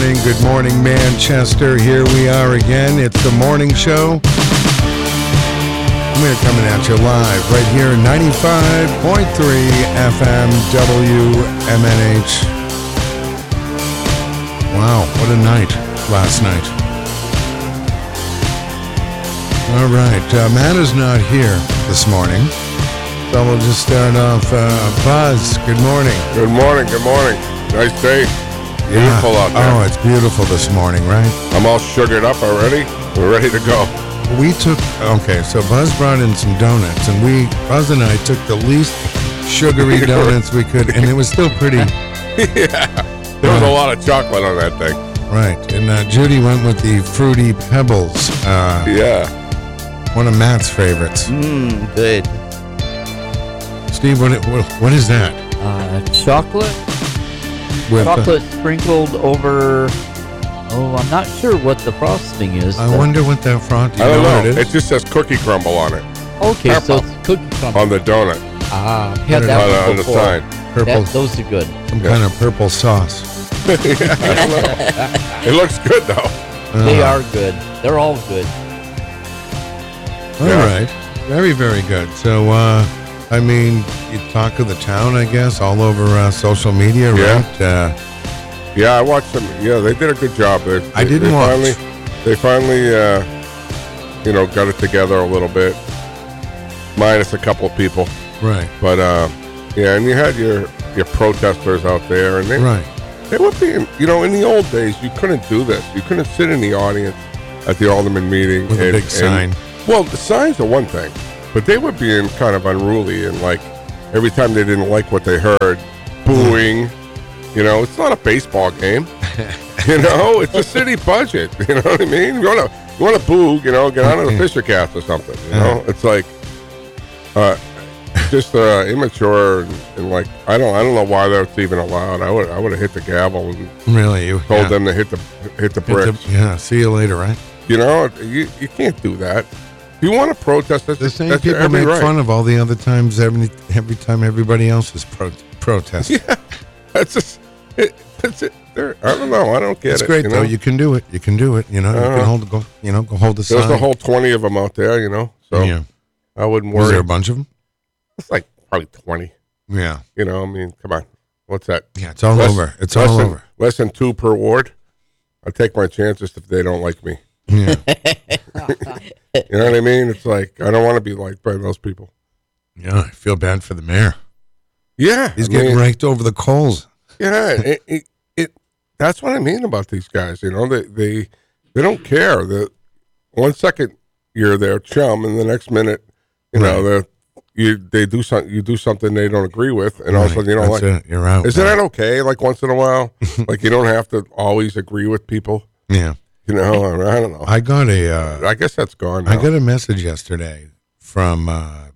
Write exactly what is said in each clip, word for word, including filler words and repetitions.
morning. Good morning, Manchester. Here we are again. It's the morning show. We're coming at you live right here, ninety-five point three F M W M N H. Wow, what a night last night. All right, uh, Matt is not here this morning, so we'll just start off. Uh, Buzz, good morning. Good morning, good morning. Nice day. Yeah. Beautiful out there. Oh, it's beautiful this morning, right? I'm all sugared up already. We're ready to go. We took, okay, so Buzz brought in some donuts, and we, Buzz and I took the least sugary donuts we could, and it was still pretty. Yeah. There was uh, a lot of chocolate on that thing. Right. And uh, Judy went with the Fruity Pebbles. Uh, yeah. One of Matt's favorites. Mmm, good. Steve, what, what, what is that? Uh, chocolate? With chocolate uh, sprinkled over... Oh, I'm not sure what the frosting is. I wonder what that frosting is. I don't know. know. It, it just says cookie crumble on it. Okay, Purple. so it's cookie crumble. On the donut. Ah, I've had that on, one on the before. side. Purple. That, those are good. Some yeah. kind of purple sauce. Yeah, I don't know. It looks good, though. Uh, they are good. They're all good. All yeah. right. Very, very good. So, uh, I mean, you talk of the town, I guess, all over uh, social media, yeah. right? Uh, yeah, I watched them. Yeah, they did a good job. They, they, I didn't they watch. Finally, they finally, uh, you know, got it together a little bit. Minus a couple of people. Right. But, uh, yeah, and you had your, your protesters out there. And they, right. They would be, you know, in the old days, you couldn't do this. You couldn't sit in the audience at the Alderman meeting. With and, a big sign. And, well, the signs are one thing, but they were being kind of unruly and, like, every time they didn't like what they heard, booing. You know, it's not a baseball game. You know, it's a city budget. You know what I mean? You want to you want to boo, you know, get on to the Fisher Cast or something. You know, it's like uh, just uh, immature and, and like I don't I don't know why that's even allowed. I would I would have hit the gavel and really you told yeah. them to hit the hit the bricks. The, yeah, see you later, right? You know, you you can't do that. If you want to protest, that's the same that's people make right. fun of all the other times every every time everybody else is pro- protesting. Yeah, that's just it, that's it. There, I don't know. I don't get it's it. It's great you though. know? You can do it. You can do it. You know, uh, you can hold go. You know, go hold the sign. There's a whole twenty of them out there. You know, so yeah. I wouldn't worry. Was there a bunch of them? It's like probably twenty. Yeah. You know, I mean, come on. What's that? Yeah, it's all less, over. It's less all than, over. Less than two per ward. I take my chances if they don't like me. Yeah. You know what I mean? It's like I don't want to be liked by those people. Yeah, I feel bad for the mayor. Yeah, he's I getting mean, raked over the coals. Yeah, it, it, it. That's what I mean about these guys. You know, they they they don't care. The one second you're their chum, and the next minute, you right. know, they you they do something. You do something they don't agree with, and right. all of a sudden you don't That's like. It. You're out. Isn't that okay? Like once in a while, like you don't have to always agree with people. Yeah. You know, I don't know. I got a. Uh, I guess that's gone now. I got a message yesterday from, uh,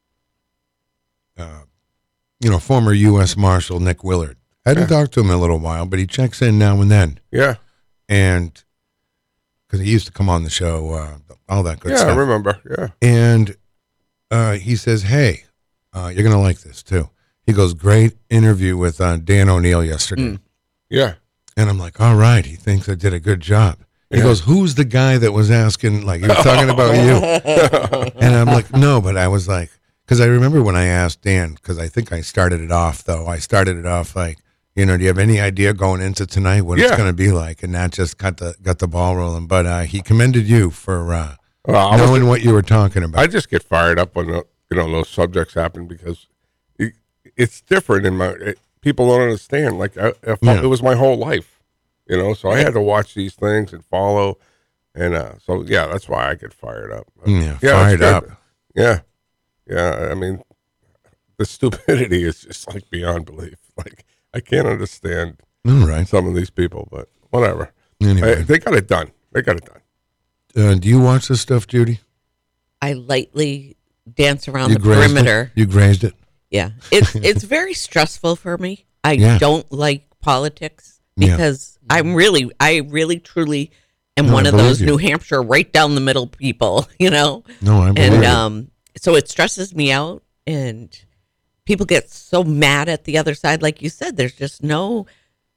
uh, you know, former U S Marshal Nick Willard. I hadn't yeah. talked to him in a little while, but he checks in now and then. Yeah. And because he used to come on the show, uh, all that good yeah, stuff. Yeah, I remember. Yeah. And uh, he says, "Hey, uh, you're gonna like this too." He goes, "Great interview with uh, Dan O'Neill yesterday." Mm. Yeah. And I'm like, "All right." He thinks I did a good job. He yeah. goes, "Who's the guy that was asking, like, he was talking about you?" And I'm like, "No," but I was like, because I remember when I asked Dan, because I think I started it off, though. I started it off like, you know, do you have any idea going into tonight what yeah. it's going to be like? And that just got the got the ball rolling. But uh, he commended you for uh, well, knowing was, what you were talking about. I just get fired up when, the, you know, those subjects happen because it, it's different in my, it, people don't understand. Like, I, I yeah. it was my whole life. You know, so I had to watch these things and follow, and uh, so yeah, that's why I get fired up. Yeah, yeah fired up. Yeah, yeah. I mean, the stupidity is just like beyond belief. Like I can't understand All right. some of these people, but whatever. Anyway, I, they got it done. They got it done. Uh, do you watch this stuff, Judy? I lightly dance around you the perimeter. It? You grazed it. Yeah, it's it's very stressful for me. I yeah. don't like politics. Because yeah. I'm really, I really, truly am no, one I of those you. New Hampshire right down the middle people, you know? No, I believe And you. um, so it stresses me out, and people get so mad at the other side. Like you said, there's just no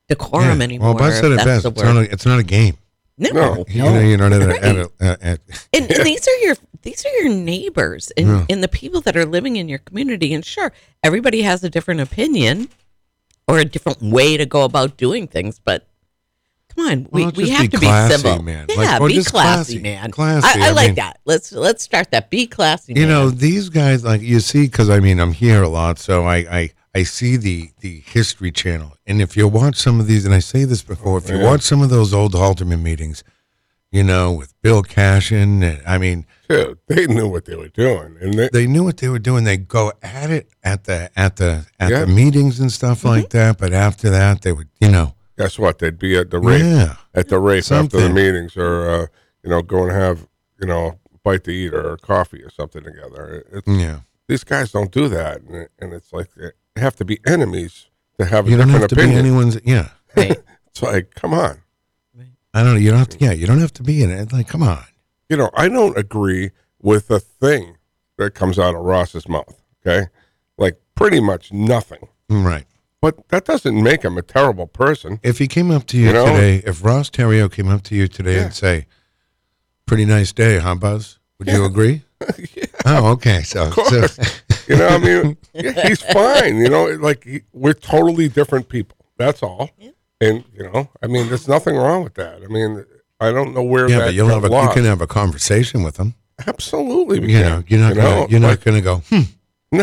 decorum Yeah. anymore. Well, Buzz said if it that's best. the It's not, word. a, it's not a game. No. No. You know, you're not at a, at a, at a, And, and these are your these are your neighbors and, Yeah. and the people that are living in your community. And sure, everybody has a different opinion or a different way to go about doing things, but come on, we, Well, we just have be to classy, be civil. man. Yeah, Like, or be just classy, classy. man. Classy, I, I, I like mean- that. Let's let's start that. Be classy, you man. know, these guys, like you see, because I mean, I'm here a lot, so I, I, I see the, the History Channel. And if you watch some of these, and I say this before, if you Yeah. watch some of those old Halterman meetings, you know, with Bill Cashin, and I mean, Dude, they knew what they were doing, and they, they knew what they were doing. They go at it at the at the at Yeah. the meetings and stuff like that. But after that, they would, you know, guess what? They'd be at the race yeah, at the race after the Something. meetings, or uh, you know, go and have you know a bite to eat or coffee or something together. It's, yeah. These guys don't do that, and, and it's like they have to be enemies to have a You don't different have to opinion. be anyone's. Yeah, Right. It's like, come on, I don't know. You don't have to. Yeah, you don't have to be in it. Like, come on. you know, I don't agree with a thing that comes out of Ross's mouth. Okay, like pretty much nothing. Right. But that doesn't make him a terrible person. If he came up to you, You know? today, if Ross Terrio came up to you today Yeah. and say, "Pretty nice day, huh, Buzz?" Would you Yeah. agree? Yeah, Oh, okay. So, of course. so You know, I mean, yeah, he's fine. You know, like he, we're totally different people. That's all. Yeah. And you know, I mean, there's nothing wrong with that. I mean, I don't know where yeah, that but you'll got have a, you lost. can have a conversation with him. Absolutely, we You can. know, you're not You gonna, know, you're not like, gonna go. Hmm. no.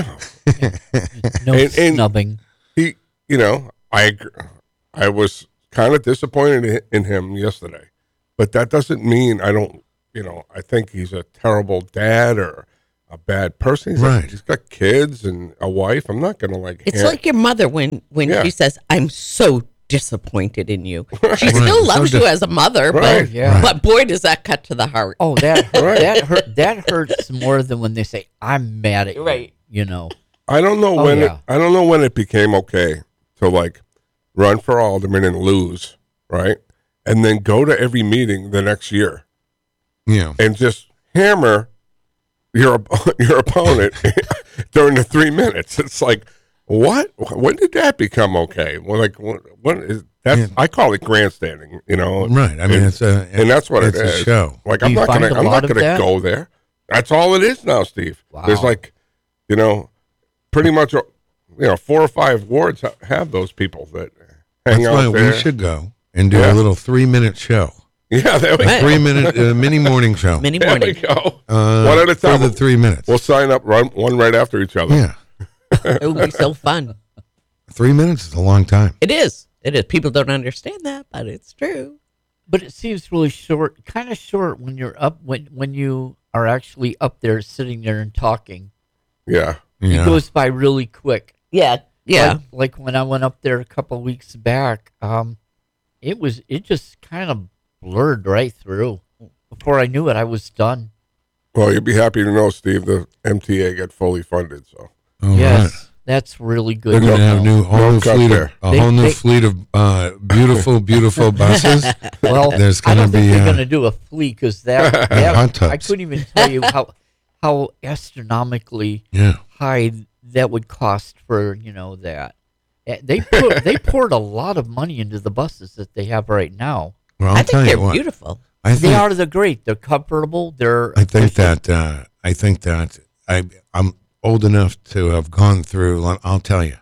No And- and- snubbing. He, you know, I agree. I was kind of disappointed in- in him yesterday, but that doesn't mean I don't. You know, I think he's a terrible dad or a bad person. He's, Right. like, he's got kids and a wife. I'm not gonna like. It's hand- like your mother when when Yeah. she says, "I'm so disappointed in you." She Right. still So loves dis- you as a mother, Right. but Yeah. but boy, does that cut to the heart. Oh, that hurt, Right. that hurt. That hurts more than when they say, "I'm mad at you." Right. You know. I don't know Oh, when yeah. it, I don't know when it became okay to like run for alderman and lose, right? And then go to every meeting the next year Yeah. and just hammer your op- your opponent during the three minutes. It's like, what? When did that become okay? Well, like, what, what is that's? Yeah. I call it grandstanding. You know, Right. I mean, and, it's a, and that's what it's it a is. show. Like, Do I'm you not find gonna, a I'm lot not of gonna that? go there. That's all it is now, Steve. Wow. There's like, you know, pretty much, you know, four or five wards ha- have those people that hang That's out why there. we should go and do Yeah. a little three minute show, Yeah, there we Right. go. three minute uh, mini morning show. Many There we morning. go. Uh, One at a time. For the three minutes. We'll sign up run, one right after each other. yeah. It would be so fun. Three minutes is a long time. It is. It is. People don't understand that, but it's true. But it seems really short, kind of short when you're up when when you are actually up there sitting there and talking. Yeah. Yeah. It goes by really quick. Yeah. Yeah. Like, like when I went up there a couple weeks back, um, it was it just kind of blurred right through. Before I knew it, I was done. Well, you'll be happy to know, Steve, the M T A got fully funded. So All right. Yes, that's really good. They're going to to have know. new whole No new cut fleet of there. a They- whole new they- fleet of uh, beautiful, beautiful buses. Well, There's I gonna don't think be, they're uh, going to do a fleet because that, hot that tubs. I couldn't even tell you how how astronomically Yeah. high that would cost for you know that. Eh, They put, they poured a lot of money into the buses that they have right now. Well, I'll I tell think you they're what. beautiful. I think They are they're great. They're comfortable. They're I think efficient. that uh, I think that I I'm old enough to have gone through. I'll tell you,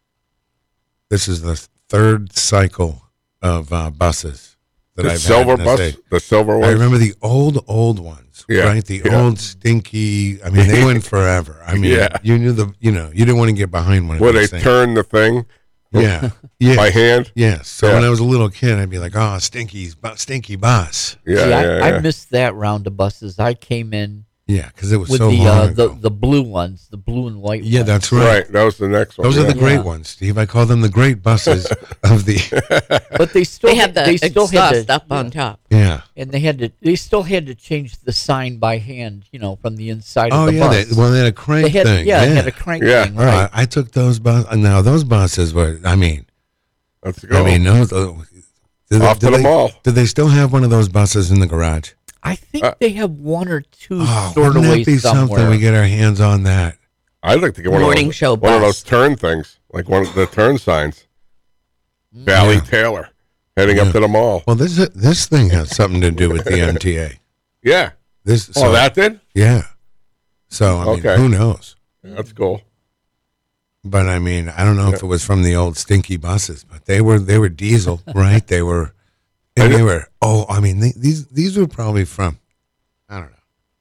this is the third cycle of uh, buses that the I've silver had in bus, this age. the silver I one. remember the old old ones, Yeah, right? The yeah. old stinky. I mean, they went forever. I mean, Yeah. you knew the. You know, you didn't want to get behind one of Where they these things. turn the thing Yeah, yeah, by hand. yes. So Yeah. when I was a little kid, I'd be like, "Oh, stinky, bu- stinky bus." Yeah, See, yeah, I, yeah. I missed that round of buses. I came in Yeah, because it was with so the long uh, ago. the the blue ones, the blue and white. Yeah, ones. that's right. right. That was the next one. Those yeah. are the great Yeah. ones, Steve. I call them the great buses of the. But they still They had the they still had exhaust to, up on top. Yeah. and they had to they still had to change the sign by hand, you know, from the inside Oh of the yeah. bus. They, well, they had a crank They had thing. yeah, they had a crank Yeah. thing, All right? right. I took those buses. Now those buses were. I mean, Let's go. I mean, those. Uh, did Off they, to do the they- mall. Do they still have one of those buses in the garage? I think Uh, they have one or two Oh, stored wouldn't away that be somewhere. something? We get our hands on that. I'd like to get one Morning of those, show one of bus. those turn things, like one of the turn signs. Valley Yeah. Taylor, heading Yeah. up to the mall. Well, this this thing has something to do with the M T A. Yeah. This, so, Oh, that did? yeah. So I mean, Okay. who knows? That's cool. But I mean, I don't know if it was from the old stinky buses, but they were they were diesel, right? They were, and they were. Oh, I mean, they, these these were probably from, I don't know,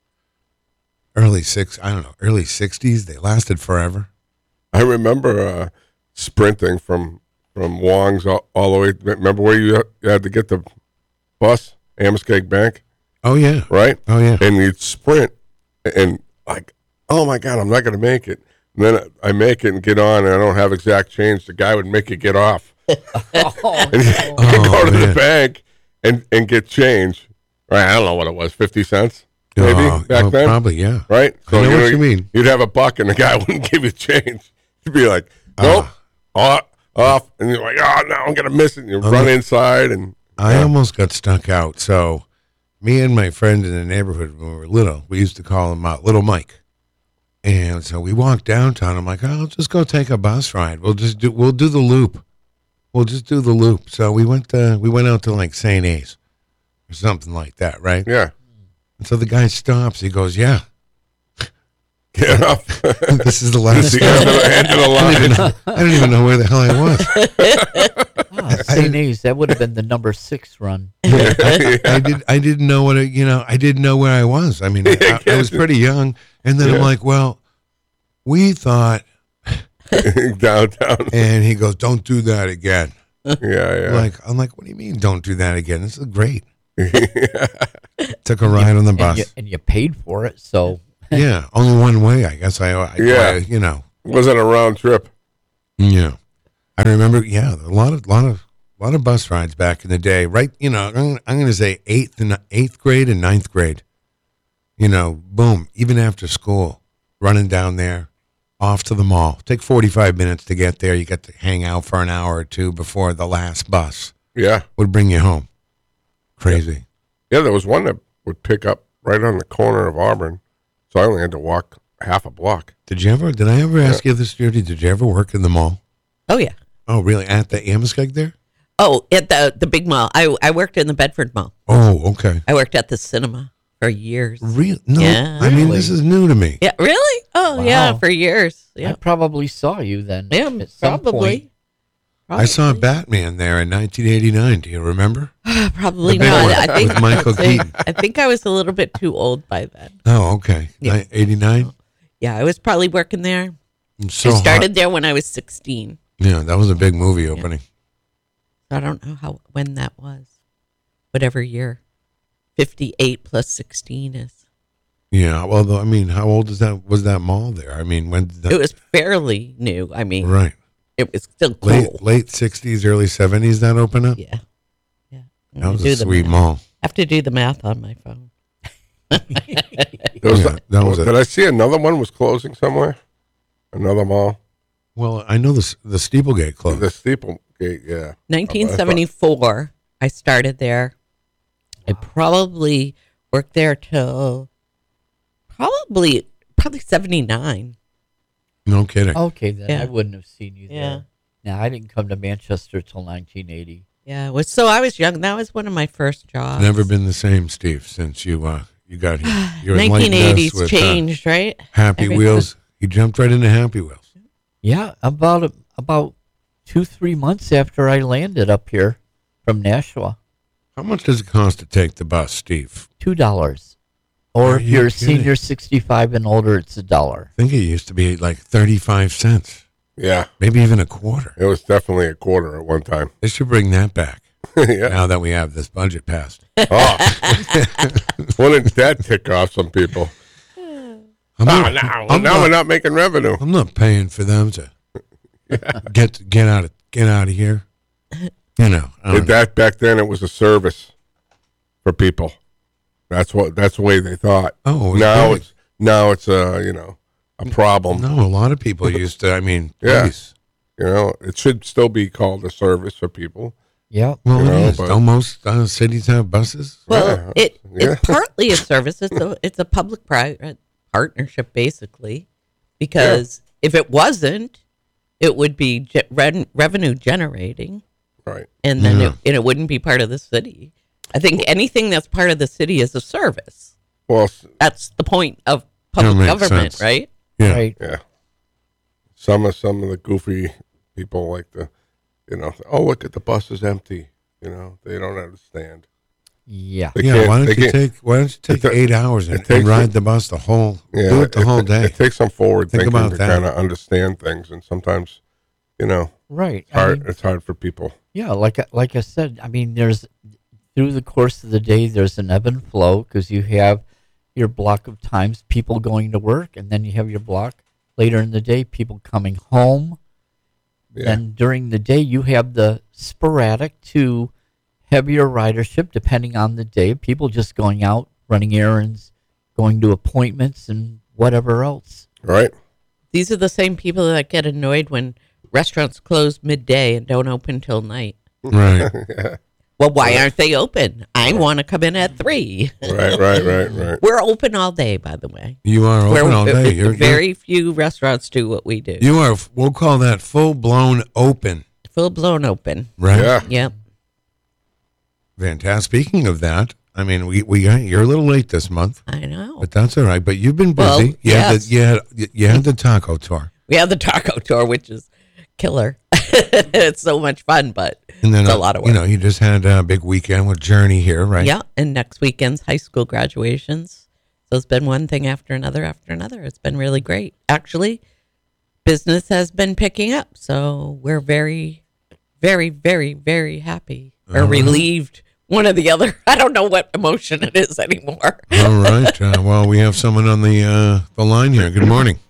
early six. I don't know, early sixties. They lasted forever. I remember uh, sprinting from from Wong's all, all the way. Remember where you had to get the bus, Amoskeag Bank, Oh yeah, right? oh yeah. And you'd sprint, and like, oh my God, I'm not going to make it. And then I make it and get on, and I don't have exact change. The guy would make you get off, Oh, and you Oh, go to man. the bank and, and get change. Right? I don't know what it was, fifty cents maybe Oh, back well, then. probably yeah. Right? I know what you mean. You'd have a buck, and the guy wouldn't give you change. You'd be like, nope, off, off, and you're like, oh no, I'm gonna miss it. And you I'm run not- inside, and I yeah. almost got stuck out. So, me and my friend in the neighborhood when we were little, we used to call him out, Little Mike. And so we walked downtown. I'm like, oh, I'll just go take a bus ride. We'll just do, we'll do the loop. We'll just do the loop. So we went, to, we went out to like Saint A's or something like that, right? yeah, And so the guy stops. He goes, yeah, get up. this is the It's last. the end of the, end of the I don't, even line. know, I don't even know where the hell I was. oh, Saint A's, that would have been the number six run. I did. I didn't know what. It, you know, I didn't know where I was. I mean, I, I was pretty young, and then I'm Yeah. like, well, we thought, Downtown. and he goes, don't do that again. Yeah, yeah. Like, I'm like, what do you mean, don't do that again? This is great. Took a ride on the And bus. you, and you paid for it, so Yeah, only one way. I guess I. I Yeah. I- you know. Wasn't a round trip. Yeah, I remember. Yeah, a lot of, lot of, lot of bus rides back in the day. Right. You know, I'm, I'm going to say eighth and eighth grade and ninth grade. You know, boom. Even after school, running down there, off to the mall. Take forty-five minutes to get there. You get to hang out for an hour or two before the last bus Yeah, would bring you home. Crazy. yeah. There was one that would pick up right on the corner of Auburn, so I only had to walk half a block. Did you ever? Did I ever ask you this, Judy? Did you ever work in the mall? Oh yeah. Oh, really? At the Amoskeag there? Oh, at the the big mall. I I worked in the Bedford Mall. Oh, okay. I worked at the cinema for years. Real? No. Yeah. I mean, Really? this is new to me. Yeah, really? Oh yeah, Wow. for years. I Yeah, probably saw you then. yeah, at some probably. point. I saw Batman there in nineteen eighty-nine. Do you remember? Probably The big not. one I think with Michael I think- Keaton. I think I was a little bit too old by then. Oh, okay. Yeah. eighty-nine. Yeah, I was probably working there. So I started hot. there when I was sixteen. Yeah, that was a big movie opening. So I don't know how when that was. Whatever year. fifty-eight plus sixteen is. Yeah. Well, though, I mean, how old is that? Was that mall there? I mean, when? Did that, It was fairly new. I mean, right. it was still cool. Late late sixties, early seventies. That open up. Yeah. Yeah. I'm That gonna was do a the sweet math. mall. I have to do the math on my phone. There was Yeah, a- that was did it. I see another one was closing somewhere? Another mall? Well, I know the s- the Steeplegate Club. The Steeple Gate, yeah. nineteen seventy-four, I started there. I probably worked there till probably probably seventy-nine. No kidding. Okay, then Yeah. I wouldn't have seen you Yeah. there. No, I didn't come to Manchester till nineteen eighty. Yeah, it was so I was young. That was one of my first jobs. Never been the same, Steve, since you uh you got here. You enlightened nineteen eighties us with, uh, changed, right? Happy Everything. Wheels. You jumped right into Happy Wheels. Yeah, about a, about two three months after I landed up here from Nashua, How much does it cost to take the bus, Steve? two dollars. Or Are if you you're a kidding? senior sixty-five and older, it's a dollar. I think it used to be like thirty-five cents, Yeah. maybe even a quarter. It was definitely a quarter at one time. They should bring that back yeah. now that we have this budget passed. Oh. Wouldn't that tick off some people? I'm Oh, not, now, I'm now not- we're not making revenue. I'm not paying for them to get get out of get out of here. You know, I don't know. That back then it was a service for people. That's what that's the way they thought. Oh, it was now great. it's now it's a you know a problem. No, a lot of people used to. I mean, Yeah. please. You know, it should still be called a service for people. Yeah. Well, You know, it is. but- Don't most uh, cities have buses? Well, Yeah, it yeah. it's partly a service. It's a it's a public private partnership basically, because if it wasn't, it would be ge- re- revenue generating. Right. And then Yeah. it, and it wouldn't be part of the city. I think anything that's part of the city is a service. Well, s- That's the point of public makes government, sense. right? Yeah. Right. yeah. Some of some of the goofy people like to, you know, oh look at the bus is empty. You know, they don't understand. Yeah. They Yeah, can't- why don't they you can't- take why don't you take ta- eight hours and, it takes and ride a- the bus the whole Yeah, do it the it, whole it- day. It takes some forward Think thinking about to that. kind of understand things, and sometimes, you know, Right. it's hard. I mean, it's hard for people. yeah, like I- like I said, I mean, there's through the course of the day, there's an ebb and flow because you have your block of times people going to work, and then you have your block later in the day people coming home. Yeah. Then during the day, you have the sporadic to heavier ridership depending on the day. People just going out, running errands, going to appointments, and whatever else. Right. These are the same people that get annoyed when restaurants close midday and don't open till night. Right. Well, why aren't they open? I want to come in at three. Right. Right. Right. Right. We're open all day, by the way. You are open We're- all uh, day. uh, You're, very few restaurants do what we do. you're, you are, we'll call that full blown open. Full blown open. Right? Yeah. Yep. Fantastic. Speaking of that, I mean, we, we got, you're a little late this month, I know. but that's all right. But you've been busy. Well, you, yes. had the, you, had, you had the taco tour. We have the taco tour, which is killer. It's so much fun, but And then, it's a uh, lot of work. you know, you just had a big weekend with Journey here, right? Yeah, and next weekend's high school graduations. So it's been one thing after another after another. It's been really great. Actually, business has been picking up, so we're very, very, very, very happy or All right. relieved. One or the other. I don't know what emotion it is anymore. All right. Uh, well, we have someone on the uh, the line here. Good morning.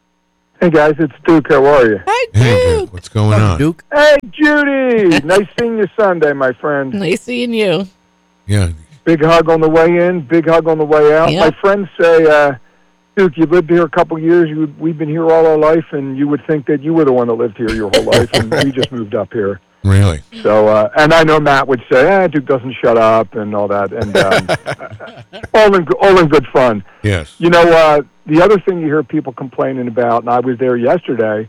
Hey guys, it's Duke. How are you? Hi, Hey, Duke. what's going on? Duke. Hey, Judy. Nice seeing you Sunday, my friend. Nice seeing you. Yeah. Big hug on the way in, big hug on the way out. Yeah. My friends say, uh, Duke, you lived here a couple years. You, we've been here all our life, and you would think that you were the one that lived here your whole life, and we just moved up here. Really? So, uh, and I know Matt would say, eh, Duke doesn't shut up and all that, and um, all in all in good fun. Yes. You know, uh, the other thing you hear people complaining about, and I was there yesterday,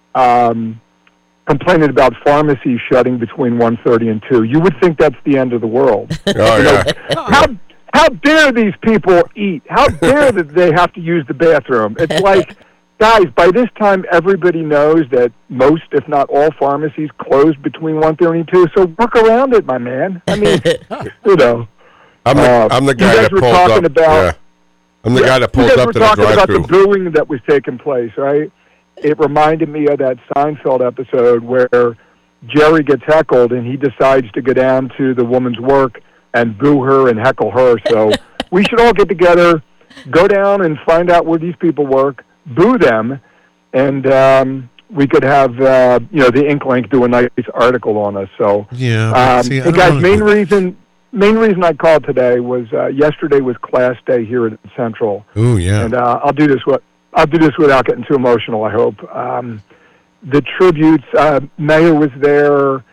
um, complaining about pharmacies shutting between one thirty and two. You would think that's the end of the world. Oh yeah. How how dare these people eat? How dare that they have to use the bathroom? It's like, guys, by this time everybody knows that most, if not all, pharmacies close between one thirty and two. So work around it, my man. I mean, you know. I'm the Uh, I'm the you guy guys that were pulls talking up. about- yeah. I'm the Yeah, guy that you pulls guys up were to the talking about the drive-through. booing that was taking place, right? It reminded me of that Seinfeld episode where Jerry gets heckled and he decides to go down to the woman's work and boo her and heckle her. So we should all get together, go down and find out where these people work, boo them, and um, we could have uh, you know the Ink Link do a nice article on us. So Yeah. but um, see, I hey don't guys, wanna main do- reason main reason I called today was uh, yesterday was class day here at Central. Ooh, yeah. And uh, I'll do this. What I'll do this without getting too emotional. I hope um, the tributes. Uh, Mayor was there.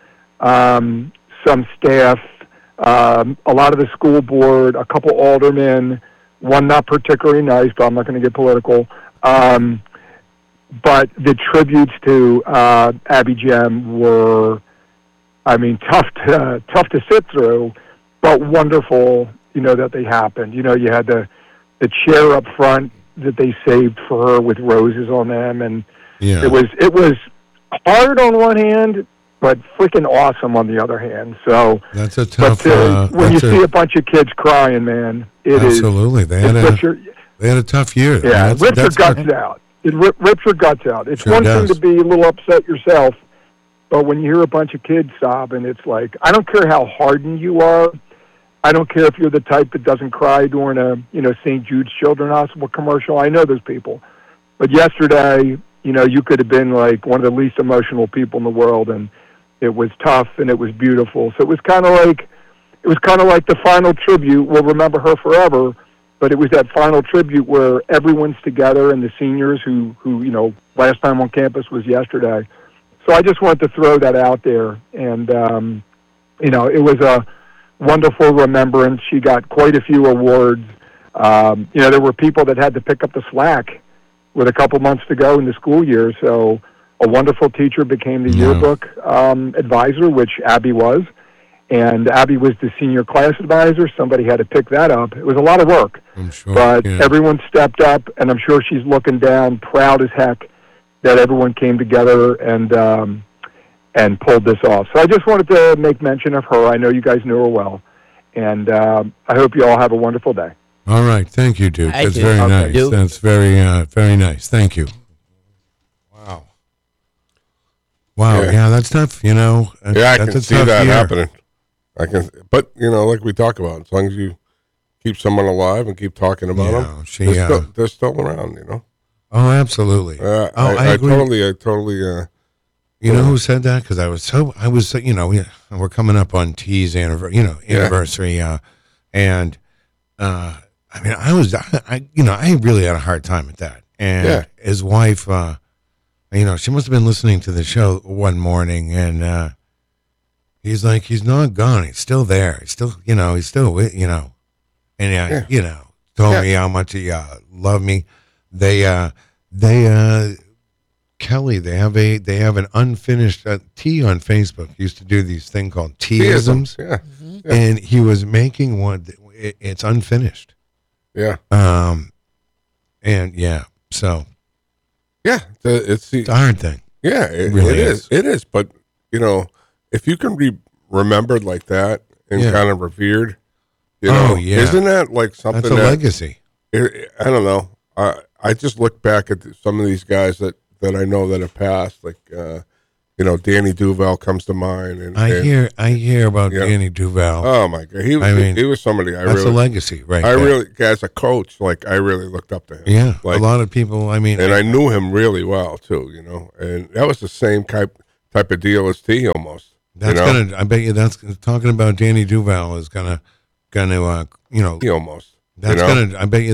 Um, some staff. Um, a lot of the school board. A couple aldermen. One not particularly nice, but I'm not going to get political. Um, but the tributes to uh, Abby Gem were, I mean, tough to tough to sit through, but wonderful. You know that they happened. You know, you had the the chair up front that they saved for her with roses on them, and yeah. it was it was hard on one hand, but freaking awesome on the other hand. So, That's a but tough. uh, Uh, when you that's see a bunch of kids crying, man, it is. absolutely. They It had a rips your, they had a tough year. yeah, That's- it rips your that's- guts out. It rip, rips your guts out. It's Sure one does. thing to be a little upset yourself, but when you hear a bunch of kids sobbing, it's like, I don't care how hardened you are. I don't care if you're the type that doesn't cry during a, you know, Saint Jude's Children's Hospital commercial. I know those people. But yesterday, you know, you could have been like one of the least emotional people in the world, and it was tough and it was beautiful. So it was kind of like, it was kind of like the final tribute. We'll remember her forever, but it was that final tribute where everyone's together and the seniors who, who, you know, last time on campus was yesterday. So I just wanted to throw that out there. And, um, you know, it was a wonderful remembrance. She got quite a few awards. Um, you know, there were people that had to pick up the slack with a couple months to go in the school year. So a wonderful teacher became the No. yearbook um, advisor, which Abby was. And Abby was the senior class advisor. Somebody had to pick that up. It was a lot of work. I'm sure. But yeah. everyone stepped up, and I'm sure she's looking down, proud as heck that everyone came together and um, and pulled this off. So I just wanted to make mention of her. I know you guys know her well. And um, I hope you all have a wonderful day. All right. Thank you, Duke. I That's do. very Okay. nice. Duke. That's very, uh, very nice. Thank you. Wow. Wow. Yeah. Yeah, that's tough. You know, That's- Yeah, I that's can a see tough that year. happening. I can, but you know, like we talk about, as long as you keep someone alive and keep talking about Yeah, them, she, they're, uh, still, they're still around. You know. Oh, absolutely. Uh, oh, I, I, I, agree. totally, I totally. Uh, You know who said that? Because I was so, I was, so, you know, we, we're coming up on T's anniversary, you know, Yeah. anniversary, uh, and uh, I mean, I was, I, I, you know, I really had a hard time with that. And Yeah. his wife, uh, you know, she must have been listening to the show one morning, and uh, he's like, he's not gone. He's still there. He's still, you know, he's still, with, you know, and uh, Yeah. you know, told Yeah. me how much he uh, loved me. They, uh, they. uh Kelly, they have a they have an unfinished uh, T on Facebook. Used to do these thing called T-isms, Yeah, Yeah. and he was making one. That, it, it's unfinished. yeah, Um, and yeah, so yeah. The, it's the it's a hard thing. yeah. It, really it is. is. It is. But you know, if you can be remembered like that and Yeah. kind of revered, you Oh, know, yeah. isn't that like something That's a that legacy. it, I don't know. I I just look back at some of these guys that, that I know that have passed. Like, uh, you know, Danny Duval comes to mind. And I and- hear I hear about Yeah. Danny Duval. Oh my God, he was. I mean, he was somebody I That's really. a legacy, right? I there. really, as a coach, like I really looked up to him. yeah. like, a lot of people. I mean, and I knew him really well too. You know, and that was the same type type of deal as T almost. that's you know? gonna. I bet you that's talking about Danny Duval is gonna gonna uh, you know T almost. that's you know? gonna. I bet you